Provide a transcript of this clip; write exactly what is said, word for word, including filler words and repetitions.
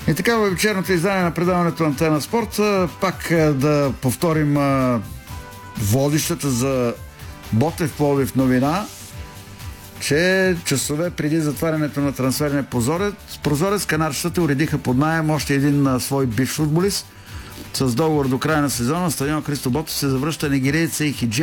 И така, във вечерното издание на предаването Антена Спорт, пак да повторим водещата за Ботев Пловдив новина, че часове преди затварянето на трансферния прозорец, прозорец канарчетата уредиха под наем още един а, свой бивш футболист. С договор до края на сезона стадион Христо Ботев се завръща нигериец Сейхи Джи.